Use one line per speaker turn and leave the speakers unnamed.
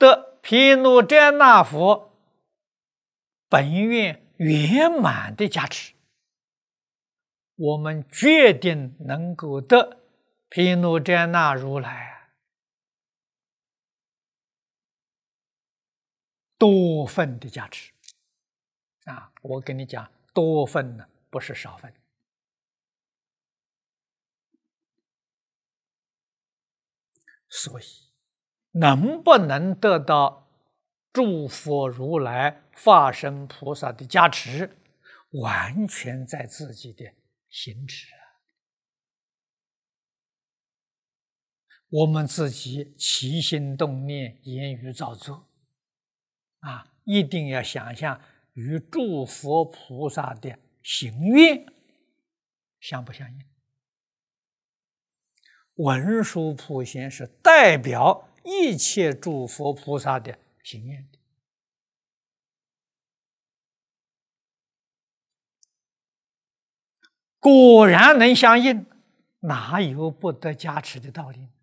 得毗卢遮那佛本愿圆满的加持，我们决定能够得毗卢遮那如来多分的加持啊！我跟你讲，多分呢，不是少分。所以，能不能得到诸佛如来、法身菩萨的加持，完全在自己的心智啊！我们自己起心动念、言语造作啊，一定要想象与诸佛菩萨的行愿相不相应。文殊普贤是代表一切诸佛菩萨的行愿的，果然能相应，哪有不得加持的道理？